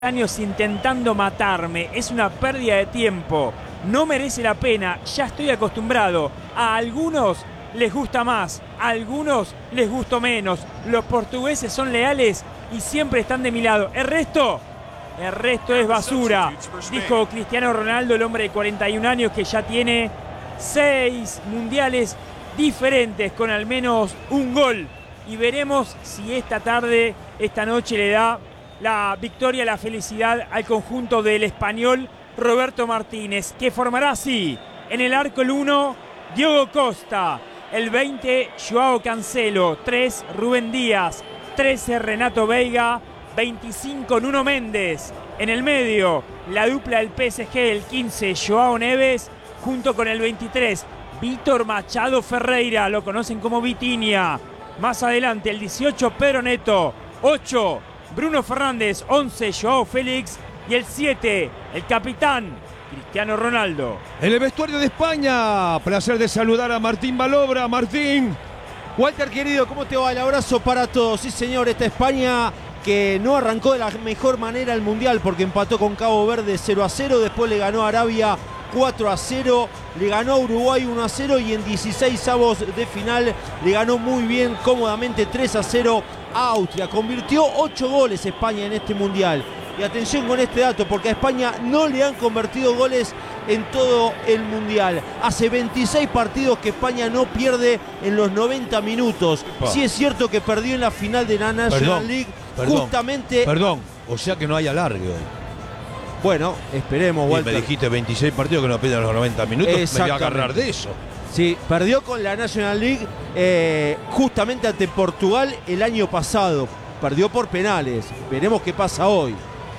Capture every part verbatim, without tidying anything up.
años intentando matarme, es una pérdida de tiempo, no merece la pena, ya estoy acostumbrado. A algunos les gusta más, a algunos les gusta menos. Los portugueses son leales y siempre están de mi lado. El resto, el resto es basura, dijo Cristiano Ronaldo, el hombre de cuarenta y un años que ya tiene seis mundiales diferentes con al menos un gol. Y veremos si esta tarde, esta noche le da la victoria, la felicidad al conjunto del español Roberto Martínez, que formará así: en el arco el uno, Diogo Costa; el veinte, Joao Cancelo; tres, Rubén Díaz; trece, Renato Veiga; veinticinco, Nuno Méndez. En el medio, la dupla del P S G, el quince, Joao Neves, junto con el veintitrés, Vítor Machado Ferreira, lo conocen como Vitinha. Más adelante, el dieciocho, Pedro Neto; ocho, Bruno Fernández; once, Joao Félix; y el siete, el capitán, Cristiano Ronaldo. En el vestuario de España, placer de saludar a Martín Balobra. Martín. Walter, querido, ¿cómo te va? El abrazo para todos. Sí, señor, esta España que no arrancó de la mejor manera el Mundial porque empató con Cabo Verde cero a cero, después le ganó a Arabia cuatro a cero, le ganó a Uruguay uno a cero y en dieciséis avos de final le ganó muy bien, cómodamente tres a cero a Austria. Convirtió ocho goles España en este Mundial. Y atención con este dato, porque a España no le han convertido goles en todo el Mundial. Hace veintiséis partidos que España no pierde en los noventa minutos. Sí es cierto que perdió en la final de la National Perdón, League. Perdón, justamente... Perdón, o sea que no hay alargue hoy. Bueno, esperemos, Walter. Y me dijiste veintiséis partidos que no pierden los noventa minutos, me voy a agarrar de eso. Sí, perdió con la National League eh, justamente ante Portugal el año pasado. Perdió por penales. Veremos qué pasa hoy.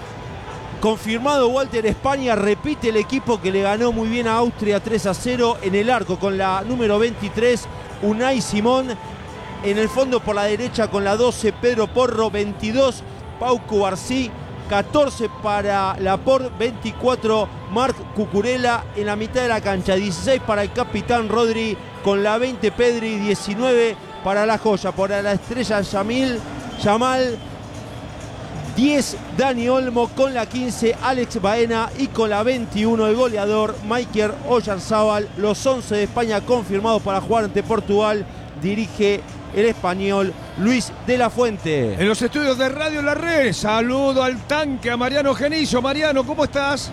Confirmado, Walter, España repite el equipo que le ganó muy bien a Austria tres a cero en el arco con la número veintitrés, Unai Simón. En el fondo por la derecha con la doce, Pedro Porro; veintidós, Pau Cubarsí; catorce para Laporte; veinticuatro, Marc Cucurella. En la mitad de la cancha, dieciséis para el capitán Rodri; con la veinte, Pedri; diecinueve para la joya, para la estrella Yamil, Yamal; diez, Dani Olmo; con la quince, Alex Baena; y con la veintiuno, el goleador Mikel Oyarzabal. Los once de España confirmados para jugar ante Portugal dirige el español Luis de la Fuente. En los estudios de Radio La Red, saludo al tanque, a Mariano Genillo. Mariano, ¿cómo estás?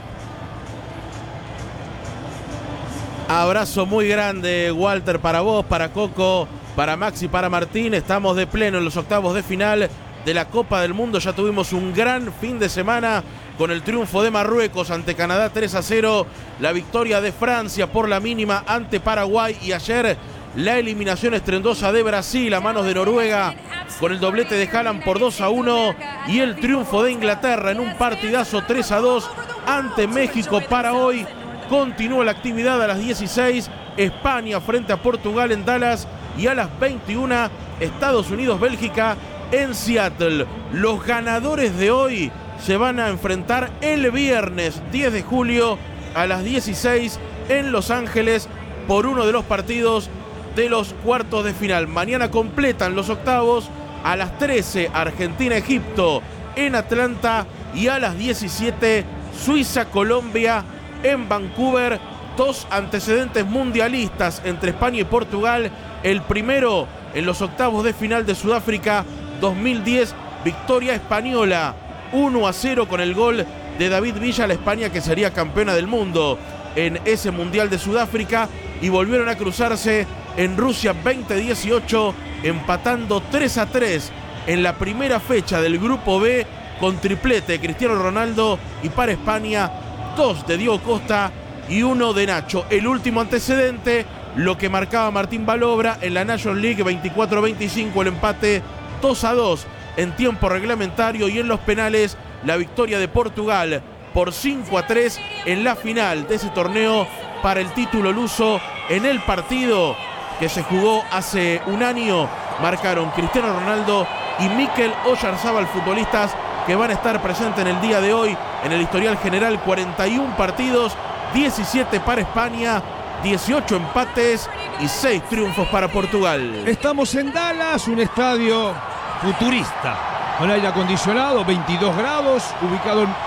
Abrazo muy grande, Walter, para vos, para Coco, para Maxi, para Martín. Estamos de pleno en los octavos de final de la Copa del Mundo. Ya tuvimos un gran fin de semana con el triunfo de Marruecos ante Canadá tres a cero, la victoria de Francia por la mínima ante Paraguay y ayer la eliminación estrendosa de Brasil a manos de Noruega con el doblete de Haaland por dos a uno y el triunfo de Inglaterra en un partidazo tres a dos ante México. Para hoy continúa la actividad a las dieciséis, España frente a Portugal en Dallas, y a las veintiuna, Estados Unidos-Bélgica en Seattle. Los ganadores de hoy se van a enfrentar el viernes diez de julio a las dieciséis en Los Ángeles por uno de los partidos de los cuartos de final. Mañana completan los octavos a las trece, Argentina-Egipto en Atlanta, y a las diecisiete, Suiza-Colombia en Vancouver. Dos antecedentes mundialistas entre España y Portugal. El primero en los octavos de final de Sudáfrica dos mil diez, victoria española uno a cero con el gol de David Villa, la España que sería campeona del mundo en ese Mundial de Sudáfrica, y volvieron a cruzarse en Rusia veinte dieciocho, empatando tres a tres en la primera fecha del Grupo B con triplete de Cristiano Ronaldo, y para España dos de Diogo Costa y uno de Nacho. El último antecedente, lo que marcaba Martín Balobra en la National League, veinticuatro veinticinco, el empate dos a dos en tiempo reglamentario, y en los penales la victoria de Portugal por cinco a tres en la final de ese torneo para el título luso. En el partido que se jugó hace un año marcaron Cristiano Ronaldo y Mikel Oyarzabal, futbolistas que van a estar presentes en el día de hoy. En el historial general, cuarenta y uno partidos, diecisiete para España, dieciocho empates y seis triunfos para Portugal. Estamos en Dallas, un estadio futurista. con aire acondicionado, veintidós grados, ubicado en